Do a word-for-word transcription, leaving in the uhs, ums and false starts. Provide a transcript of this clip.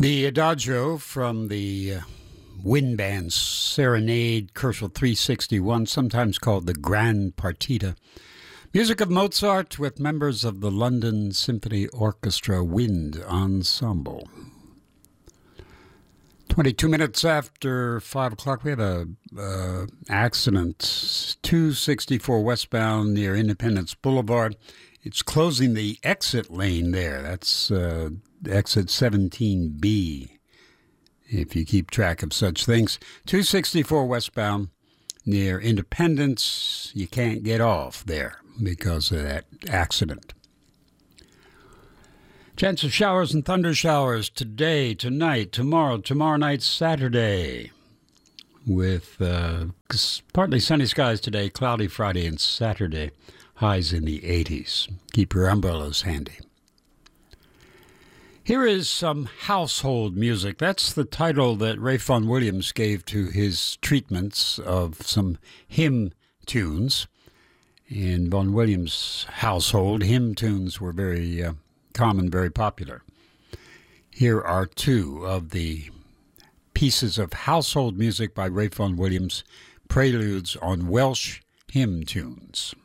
The Adagio from the uh, wind band Serenade, Koszul three sixty-one, sometimes called the Grand Partita. Music of Mozart with members of the London Symphony Orchestra Wind Ensemble. twenty-two minutes after five o'clock, we have a uh, accident. two sixty-four westbound near Independence Boulevard. It's closing the exit lane there. That's uh, exit seventeen B, if you keep track of such things. two sixty-four westbound near Independence. You can't get off there because of that accident. Chance of showers and thunder showers today, tonight, tomorrow, tomorrow night, Saturday. With uh, partly sunny skies today, cloudy Friday and Saturday. Highs in the eighties. Keep your umbrellas handy. Here is some household music. That's the title that Ralph Vaughan Williams gave to his treatments of some hymn tunes. In Vaughan Williams' household, hymn tunes were very uh, common, very popular. Here are two of the pieces of household music by Ralph Vaughan Williams, preludes on Welsh hymn tunes.